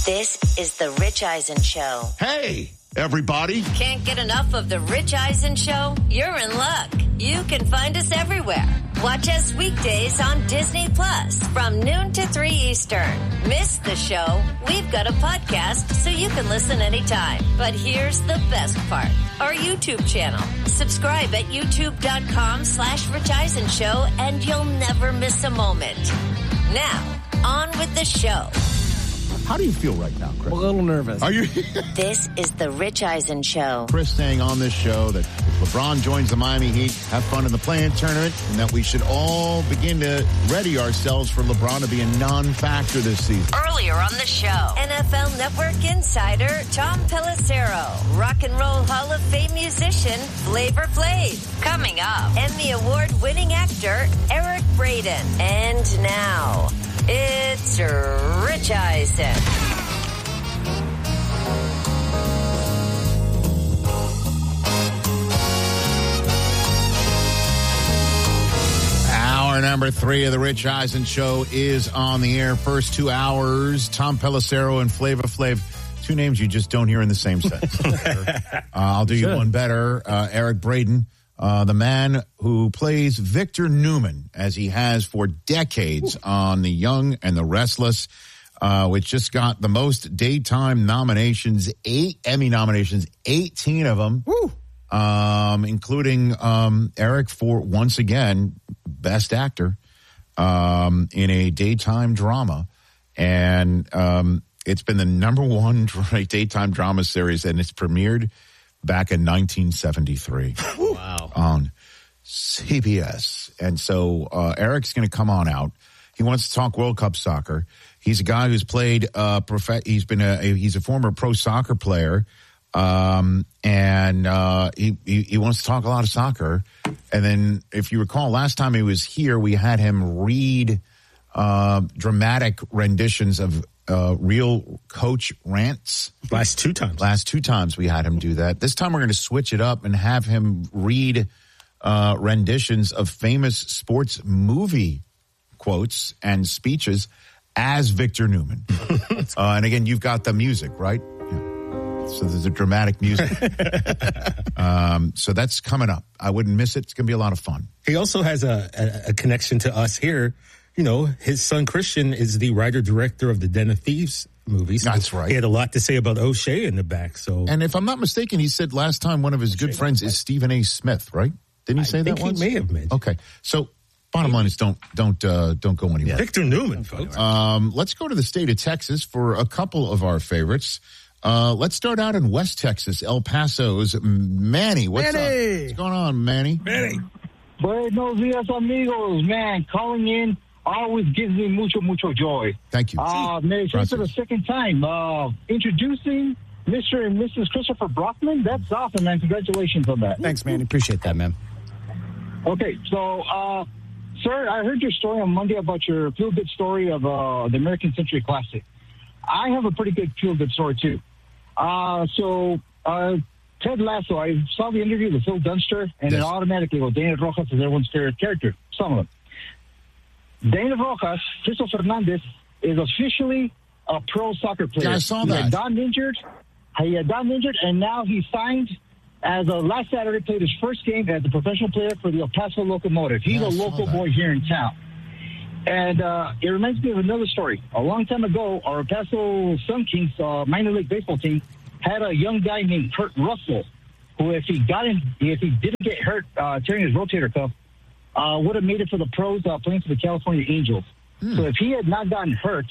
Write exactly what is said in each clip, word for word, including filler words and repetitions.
This is the Rich Eisen Show. Hey, everybody. Can't get enough of the Rich Eisen Show? You're in luck. You can find us everywhere. Watch us weekdays on Disney Plus from noon to three Eastern. Miss the show? We've got a podcast so you can listen anytime. But here's the best part. Our YouTube channel. Subscribe at youtube.com slash Rich Eisen Show and you'll never miss a moment. Now, on with the show. How do you feel right now, Chris? A little nervous. Are you? This is the Rich Eisen Show. Chris saying on this show that if LeBron joins the Miami Heat, have fun in the play-in tournament, and that we should all begin to ready ourselves for LeBron to be a non-factor this season. Earlier on the show, N F L Network insider Tom Pelissero, Rock and Roll Hall of Fame musician Flavor Flav. Coming up, Emmy Award-winning actor Eric Braeden. And now, it's Rich Eisen. Hour number three of the Rich Eisen Show is on the air. First two hours, Tom Pelissero and Flavor Flav. Two names you just don't hear in the same sentence. uh, I'll do you one better. Uh, Eric Braeden, uh, the man who plays Victor Newman, as he has for decades on The Young and the Restless, uh, which just got the most daytime nominations, eight Emmy nominations, eighteen of them. Woo. Um, including um, Eric for, once again, Best Actor um, in a daytime drama. And um, it's been the number one daytime drama series, and it's premiered back in nineteen seventy-three. Wow. On C B S. And so uh, Eric's going to come on out. He wants to talk World Cup soccer. He's a guy who's played, uh, prof- he's been a, a, he's a former pro soccer player. Um, and, uh, he, he, he wants to talk a lot of soccer. And then if you recall, last time he was here, we had him read, uh, dramatic renditions of, uh, real coach rants. Last two times. Last two times we had him do that. This time we're going to switch it up and have him read, uh, renditions of famous sports movie quotes and speeches as Victor Newman. uh, and again, you've got the music, right? So there's a dramatic music. um, so that's coming up. I wouldn't miss it. It's going to be a lot of fun. He also has a, a, a connection to us here. You know, his son Christian is the writer-director of the Den of Thieves movies. So that's right. He had a lot to say about O'Shea in the back. So, And if I'm not mistaken, he said last time one of his good friends is Stephen A. Smith, right? Didn't he say I that think once? he may have mentioned. Okay. So bottom line is don't don't uh, don't go anywhere. Victor Newman, folks. Um, let's go to the state of Texas for a couple of our favorites. Uh, let's start out in West Texas, El Paso's Manny. What's Manny. up? What's going on, Manny? Manny. Buenos dias, amigos. Man, calling in always gives me mucho, mucho joy. Thank you. Uh, man, for the second time, uh, introducing Mister and Missus Christopher Brockman. That's awesome, man. Congratulations on that. Thanks, man. Appreciate that, man. Okay, so, uh, sir, I heard your story on Monday about your feel-good story of uh, the American Century Classic. I have a pretty good feel-good story, too. Uh, so, uh, Ted Lasso, I saw the interview with Phil Dunster, and yes. it automatically goes, Dana Rojas is everyone's favorite character, some of them. Dana Rojas, Cristo Fernandez, is officially a pro soccer player. Yeah, I saw he that. had gotten injured, he had gotten injured, and now he signed as a last Saturday, played his first game as a professional player for the El Paso Locomotive. He's Yeah, I a saw local that. boy here in town. And uh, it reminds me of another story. A long time ago, our El Paso Sun Kings uh, minor league baseball team had a young guy named Kurt Russell, who, if he got in, if he didn't get hurt uh, tearing his rotator cuff, uh, would have made it for the pros uh, playing for the California Angels. Hmm. So if he had not gotten hurt,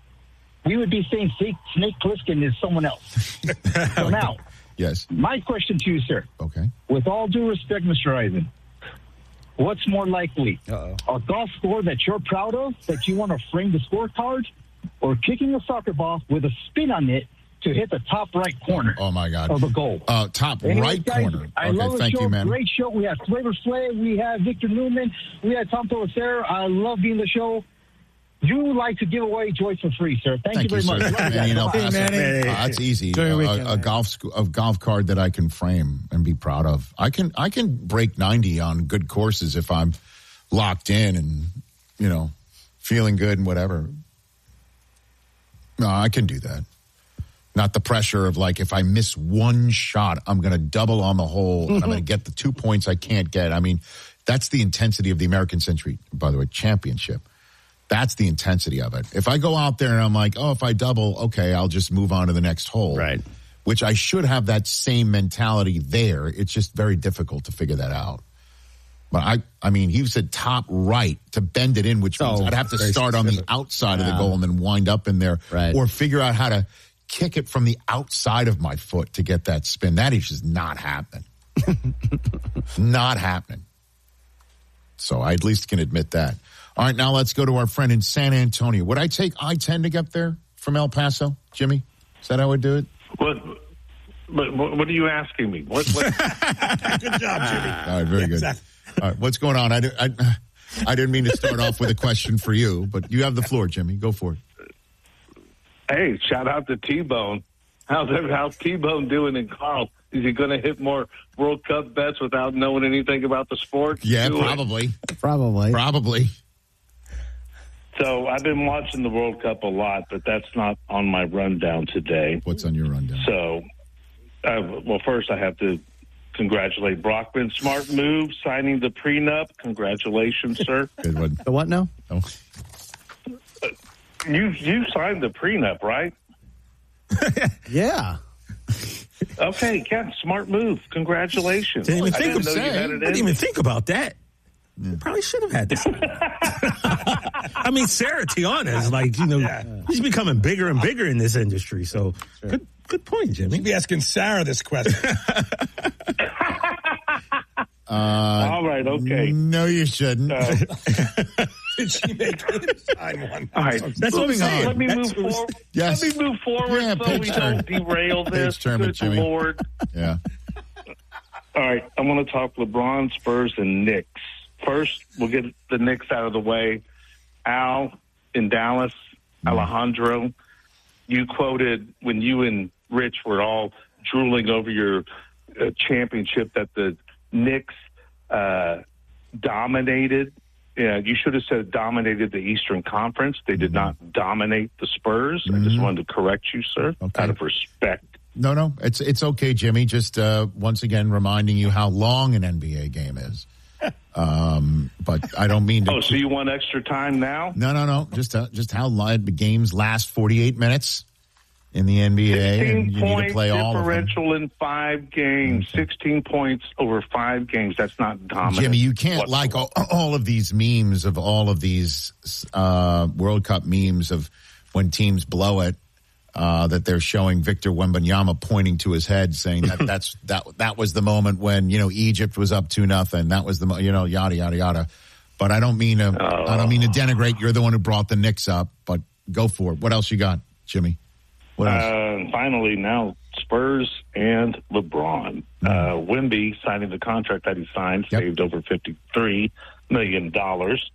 we would be saying Snake, Snake Plissken is someone else. So now, Yes. my question to you, sir, Okay. with all due respect, Mister Eisen, what's more likely? Uh-oh. A golf score that you're proud of, that you want to frame the scorecard, or kicking a soccer ball with a spin on it to hit the top right corner Oh, my God. of a goal? Uh, top Anyways, right guys, corner. I Okay, love the thank show. you, man. Great show. We have Flavor Flav. We have Victor Newman. We have Tom Pelissero. I love being the show. You like to give away joy for free, sir. Thank, Thank you very you, much. sir. Love you Manny, guys. El Bye. Paso. Manny. Uh, that's easy. Enjoy your A- weekend, a, a man. golf sc- a golf card that I can frame and be proud of. I can I can break ninety on good courses if I'm locked in and, you know, feeling good and whatever. No, I can do that. Not the pressure of like, if I miss one shot, I'm going to double on the hole. I'm going to get the two points I can't get. I mean, that's the intensity of the American Century, by the way, championship. That's the intensity of it. If I go out there and I'm like, oh, if I double, okay, I'll just move on to the next hole. Right. Which I should have that same mentality there. It's just very difficult to figure that out. But I, I mean, he said top right to bend it in, which means Oh, I'd have to very start on the specific. outside of the Yeah. goal and then wind up in there. Right. Or figure out how to kick it from the outside of my foot to get that spin. That is just not happening. Not happening. So I at least can admit that. All right, now let's go to our friend in San Antonio. Would I take I ten to get there from El Paso, Jimmy? Is that how I would do it? What, but what, what are you asking me? What, what? Good job, Jimmy. All right, very Yeah, good. exactly. All right, what's going on? I, I, I didn't mean to start off with a question for you, but you have the floor, Jimmy. Go for it. Hey, shout out to T-Bone. How's, how's T-Bone doing in Carl? Is he going to hit more World Cup bets without knowing anything about the sport? Yeah, Do it. probably. Probably. Probably. So I've been watching the World Cup a lot, but that's not on my rundown today. What's on your rundown? So, uh, well, first I have to congratulate Brockman. Smart move, signing the prenup. Congratulations, sir. Good one. The what now? Oh. You you signed the prenup, right? Yeah. Okay, Ken, smart move. Congratulations. Didn't even I think didn't of know you saying. had I it didn't in. even think about that. Probably should have had this. I mean, Sarah Tiana is like, you know, he's becoming bigger and bigger in this industry. So good, good point, Jimmy. You'd be asking Sarah this question. Uh, All right, okay. No, you shouldn't. Uh, Did she make it? Sign one. all right. That's what I'm saying. Let me That's move what forward. Yes. Let me move forward Yeah, so page we turn. don't derail this. Page turn, Good Jimmy. Lord. Yeah. All right, I want to talk LeBron, Spurs, and Knicks. First, we'll get the Knicks out of the way. Al in Dallas, Alejandro, you quoted when you and Rich were all drooling over your uh, championship that the Knicks uh, dominated. Yeah, you should have said dominated the Eastern Conference. They did not dominate the Spurs. I just wanted to correct you, sir, Okay. out of respect. No, no, it's it's okay, Jimmy. Just uh, once again reminding you how long an N B A game is. Um, but I don't mean to. Oh, so you want extra time now? No, no, no. Just uh, just how li- the games last forty-eight minutes in the N B A, and sixteen you need point to play all of them. differential in five games. Okay. sixteen points over five games. That's not dominant. Jimmy, you can't whatsoever. like all, all of these memes of all of these uh, World Cup memes of when teams blow it. Uh, that they're showing Victor Wembanyama pointing to his head, saying that that's that that was the moment when you know Egypt was up two nothing. That was the mo- you know yada yada yada. But I don't mean to Oh. I don't mean to denigrate. You're the one who brought the Knicks up, but go for it. What else you got, Jimmy? What else? Uh, and finally, now Spurs and LeBron. Uh, Wemby signing the contract that he signed, Yep. saved over fifty-three million dollars.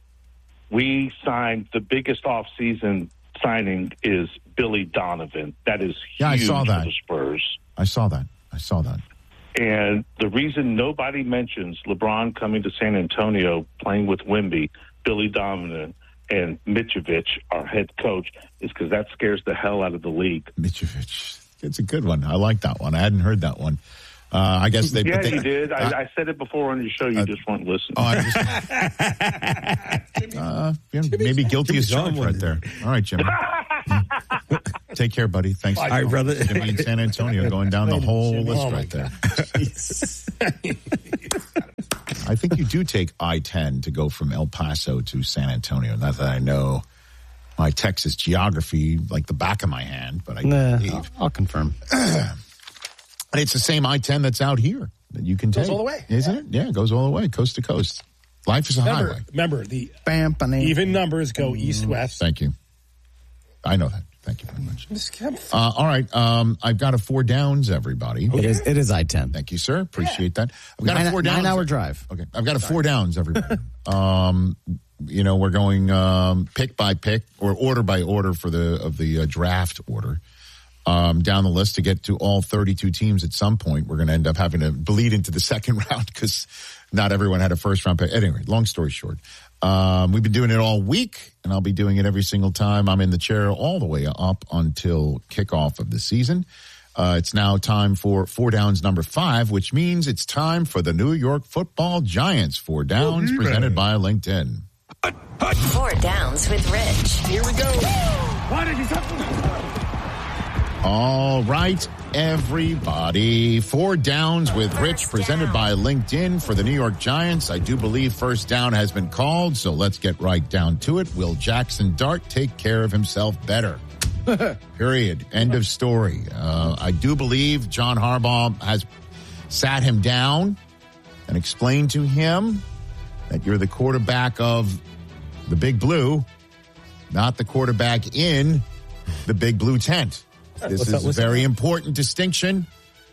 We signed the biggest offseason signing is Billy Donovan. That is huge Yeah, I saw that. for the Spurs. I saw that. I saw that. And the reason nobody mentions LeBron coming to San Antonio, playing with Wemby, Billy Donovan, and Mitrovic, our head coach, is because that scares the hell out of the league. Mitrovic. It's a good one. I like that one. I hadn't heard that one. Uh, I guess they. Yeah, but they, you did. Uh, I, I said it before on your show. You uh, just weren't listening. Oh, I just, uh, yeah, maybe guilty as Jimmy's on charged one right there. All right, Jimmy. Take care, buddy. Thanks. All right, brother. Jimmy in San Antonio going down the whole list Oh, my right there. I think you do take I ten to go from El Paso to San Antonio. Not that I know my Texas geography like the back of my hand, but I Nah, believe. I'll, I'll confirm. It's the same I ten that's out here that you can take. all the way. Isn't it? Yeah, it goes all the way, coast to coast. Life is a Remember, highway. remember the Bam, bam, even numbers go east-west. Thank you. I know that. Thank you very much. Just kept- Uh, all right. Um, I've got a four downs, everybody. It is. It is I ten. Thank you, sir. Appreciate that. I've got a Nine, four downs. nine hour drive. Okay. I've got a four downs, everybody. um, you know, we're going um, pick by pick or order by order for the of the uh, draft order. um, down the list to get to all thirty-two teams at some point. We're going to end up having to bleed into the second round because not everyone had a first round pick. Anyway, long story short, um, we've been doing it all week, and I'll be doing it every single time I'm in the chair all the way up until kickoff of the season. Uh, it's now time for Four Downs number five, which means it's time for the New York Football Giants. Four Downs, presented by LinkedIn. Four Downs with Rich. Here we go. Why did you talk? All right, everybody. Four Downs with Rich, presented by LinkedIn for the New York Giants. I do believe first down has been called, so let's get right down to it. Will Jackson Dart take care of himself better? Period. End of story. Uh, I do believe John Harbaugh has sat him down and explained to him that you're the quarterback of the Big Blue, not the quarterback in the Big Blue tent. This What's is that, a very important distinction.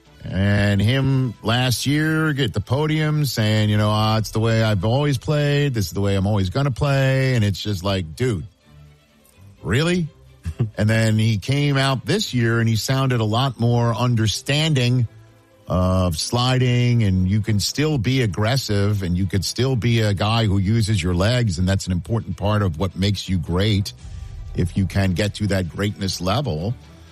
And him last year get the podium saying, you know, ah, it's the way I've always played. This is the way I'm always going to play. And it's just like, dude, really? And then he came out this year and he sounded a lot more understanding of sliding, and you can still be aggressive and you could still be a guy who uses your legs. And that's an important part of what makes you great if you can get to that greatness level.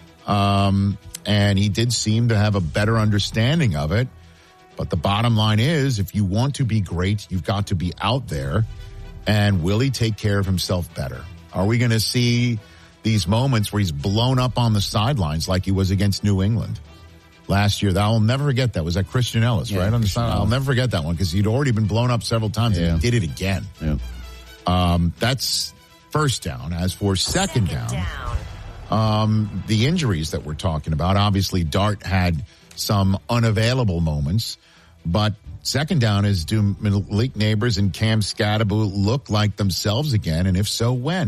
Um, and he did seem to have a better understanding of it. But the bottom line is, if you want to be great, you've got to be out there. And will he take care of himself better? Are we going to see these moments where he's blown up on the sidelines like he was against New England last year? I'll never forget that. Was that Christian Ellis, Yeah, right? On the Christian side. I'll Ellis. never forget that one because he'd already been blown up several times Yeah. and he did it again. Yeah. Um, that's first down. As for second, Second down. down. Um, the injuries that we're talking about, obviously Dart had some unavailable moments, but second down is, do Malik Neighbors and Cam Scatterbo look like themselves again? And if so, when?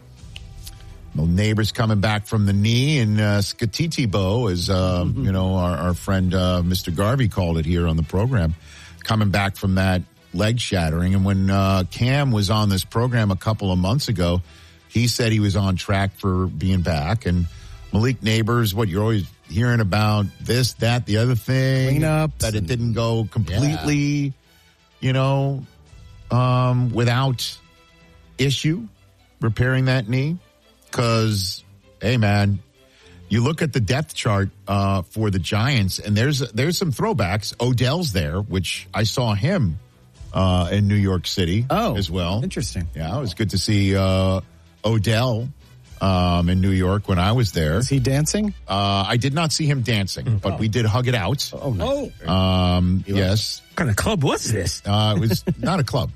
Well, Neighbors coming back from the knee, and uh, Skatitibo, as uh, you know, our, our friend uh, Mister Garvey called it here on the program, coming back from that leg shattering. And when uh, Cam was on this program a couple of months ago, he said he was on track for being back. And Malik Neighbors, what you're always hearing about, this, that, the other thing, Cleanups that it and- didn't go completely, you know, um, without issue repairing that knee. Because, hey, man, you look at the depth chart uh, for the Giants, and there's there's some throwbacks. Odell's there, which I saw him uh, in New York City Oh, as well. interesting. Yeah, it was good to see uh, Odell um, in New York when I was there. Is he dancing? Uh, I did not see him dancing, but we did hug it out. Oh, no. Oh, Um, yes, What kind of club was this? uh, it was not a club.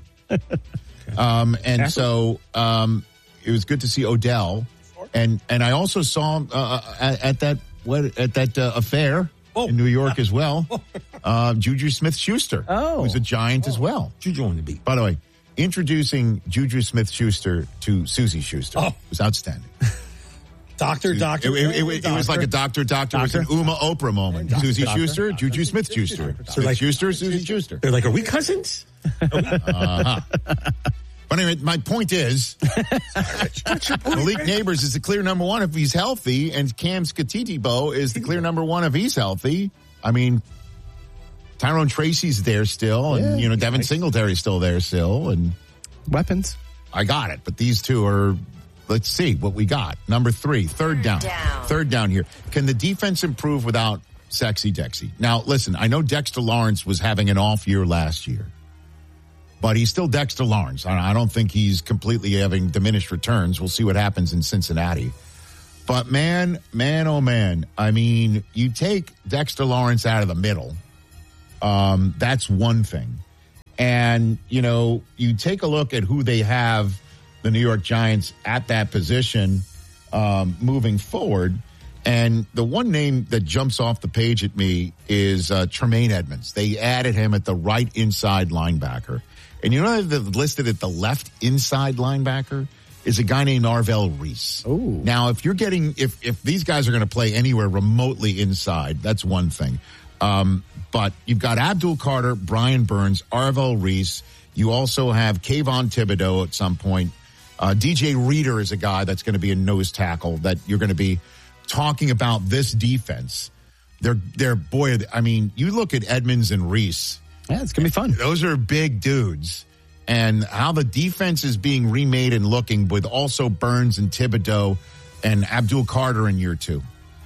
Um, and so um, it was good to see Odell. And and I also saw him uh, at, at that what at that uh, affair Oh. in New York as well. Uh, Juju Smith-Schuster, Oh. who's a Giant as well. Juju on the beat. By the way, introducing Juju Smith-Schuster to Susie Schuster Oh. was outstanding. doctor, It, doctor. it, it, it was like a doctor, doctor, it was an Uma Oprah moment. Susie Schuster, Juju Smith-Schuster. Smith-Schuster, Susie Schuster. They're like, are we cousins? But anyway, my point is, Malik Neighbors is the clear number one if he's healthy, and Cam Skatitibo is the clear number one if he's healthy. I mean, Tyrone Tracy's there still, and, Yeah, you know, Devin Singletary's still there still, and Weapons. I got it. But these two are, let's see what we got. Number three, third down. down. Third down here. Can the defense improve without Sexy Dexy? Now, listen, I know Dexter Lawrence was having an off year last year, but he's still Dexter Lawrence. I I don't think he's completely having diminished returns. We'll see what happens in Cincinnati. But man, man, oh man, I mean, you take Dexter Lawrence out of the middle, um, that's one thing. And, you know, you take a look at who they have, the New York Giants, at that position um, moving forward. And the one name that jumps off the page at me is uh, Tremaine Edmonds. They added him at the right inside linebacker. And you know, they've listed at the left inside linebacker is a guy named Arvell Reese. Ooh. Now, if you're getting, if, if these guys are going to play anywhere remotely inside, that's one thing. Um, but you've got Abdul Carter, Brian Burns, Arvell Reese. You also have Kayvon Thibodeau at some point. Uh, D J Reader is a guy that's going to be a nose tackle that you're going to be talking about this defense. They're, they're, boy, I mean, you look at Edmonds and Reese. Yeah, it's going to be fun. Those are big dudes. And how the defense is being remade and looking with also Burns and Thibodeau and Abdul Carter in year two.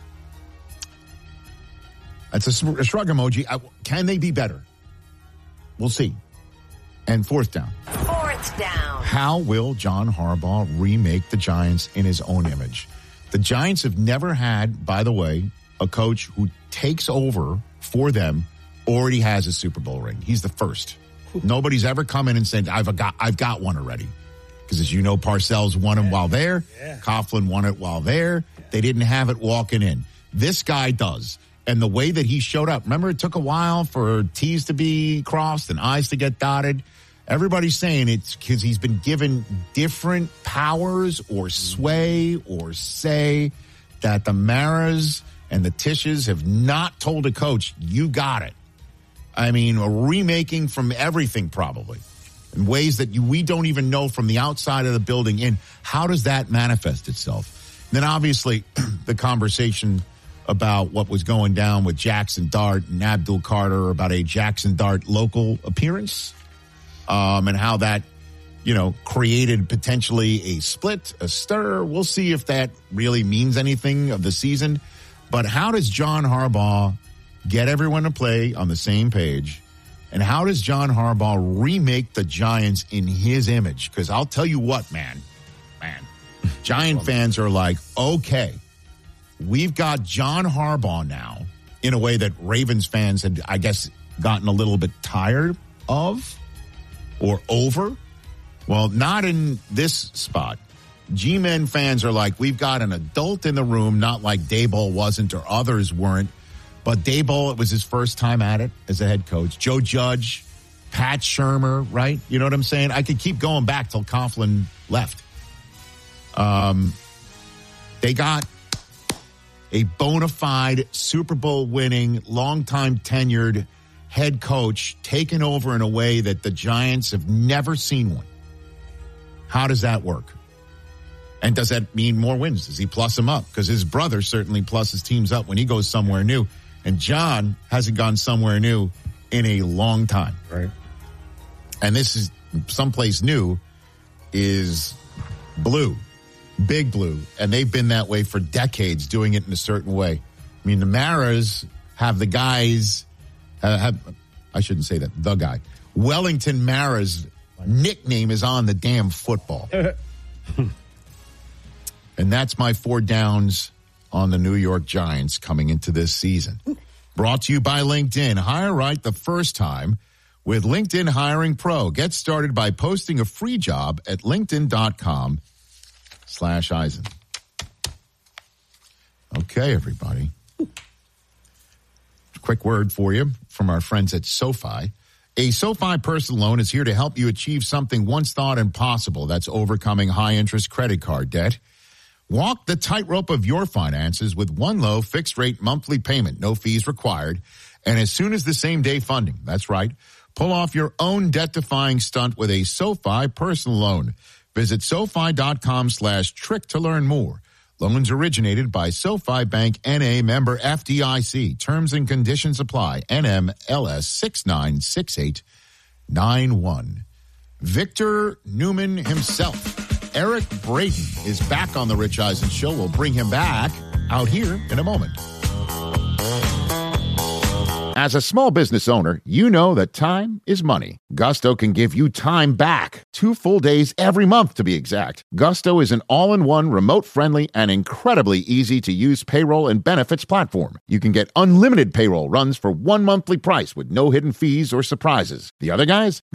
That's a, a shrug emoji. I, can they be better? We'll see. And fourth down. Fourth down. How will John Harbaugh remake the Giants in his own image? The Giants have never had, by the way, a coach who takes over for them already has a Super Bowl ring. He's the first. Nobody's ever come in and said, I've got, I've got one already. Because as you know, Parcells won him while there. Yeah. Coughlin won it while there. They didn't have it walking in. This guy does. And the way that he showed up, remember it took a while for T's to be crossed and I's to get dotted. Everybody's saying it's because he's been given different powers or sway or say that the Maras and the Tishes have not told a coach, you got it. I mean, a remaking from everything probably in ways that you, we don't even know from the outside of the building in. How does that manifest itself? And then obviously the conversation about what was going down with Jackson Dart and Abdul Carter about a Jackson Dart local appearance um, and how that, you know, created potentially a split, a stir. We'll see if that really means anything of the season. But how does John Harbaugh get everyone to play on the same page? And how does John Harbaugh remake the Giants in his image? Because I'll tell you what, man, man, Giant fans are like, okay, we've got John Harbaugh now in a way that Ravens fans had, I guess, gotten a little bit tired of or over. Well, not in this spot. G-Men fans are like, we've got an adult in the room, not like Daboll wasn't or others weren't. But Daboll, it was his first time at it as a head coach. Joe Judge, Pat Shurmur, right? You know what I'm saying? I could keep going back till Coughlin left. Um, they got a bona fide Super Bowl winning, longtime tenured head coach taken over in a way that the Giants have never seen one. How does that work? And does that mean more wins? Does he plus them up? Because his brother certainly pluses teams up when he goes somewhere new. And John hasn't gone somewhere new in a long time. Right. And this is someplace new is blue, big blue. And they've been that way for decades, doing it in a certain way. I mean, the Maras have the guys, uh, have, I shouldn't say that, the guy. Wellington Mara's nickname is on the damn football. And that's my four downs on the New York Giants coming into this season. Brought to you by LinkedIn. Hire right the first time with LinkedIn Hiring Pro. Get started by posting a free job at linkedin.com slash Eisen. Okay, everybody. Quick word for you from our friends at SoFi. A SoFi personal loan is here to help you achieve something once thought impossible. That's overcoming high-interest credit card debt. Walk the tightrope of your finances with one low fixed-rate monthly payment, no fees required, and as soon as the same-day funding. That's right. Pull off your own debt-defying stunt with a SoFi personal loan. Visit SoFi.com slash trick to learn more. Loans originated by SoFi Bank N A member F D I C. Terms and conditions apply. N M L S six nine six eight nine one. Victor Newman himself, Eric Braden, is back on the Rich Eisen Show. We'll bring him back out here in a moment. As a small business owner, you know that time is money. Gusto can give you time back. Two full days every month, to be exact. Gusto is an all-in-one, remote-friendly, and incredibly easy-to-use payroll and benefits platform. You can get unlimited payroll runs for one monthly price with no hidden fees or surprises. The other guys?